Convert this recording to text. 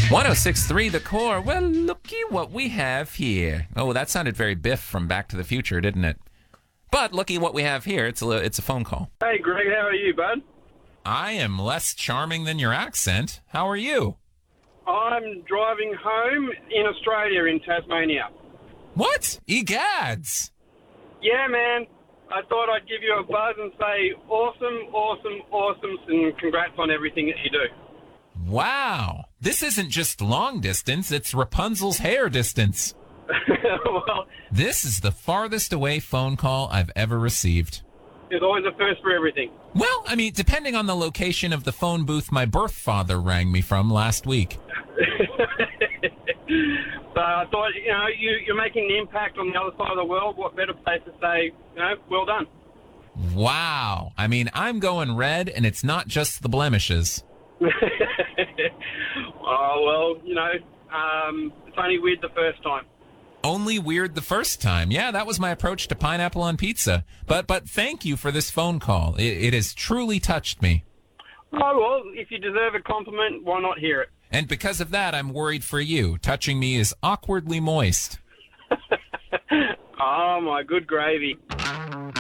106.3 The Core. Well, looky what we have here. Oh, that sounded very Biff from Back to the Future, didn't it? But looky what we have here. It's a phone call. Hey, Greg, how are you, bud? I am less charming than your accent. How are you? I'm driving home in Australia, in Tasmania. What? Egads. Yeah, man. I thought I'd give you a buzz and say awesome, and congrats on everything that you do. Wow. This isn't just long distance, it's Rapunzel's hair distance. Well, This is the farthest away phone call I've ever received. there's always a first for everything. Well, I mean, depending on the location of the phone booth my birth father rang me from last week. So I thought, you're making an impact on the other side of the world. What better place to say, well done. Wow. I mean, I'm going red, and it's not just the blemishes. Oh, well, it's only weird the first time. Only weird the first time. Yeah, that was my approach to pineapple on pizza. But thank you for this phone call. It has truly touched me. Oh, well, if you deserve a compliment, why not hear it? And because of that, I'm worried for you. Touching me is awkwardly moist. Oh, my good gravy.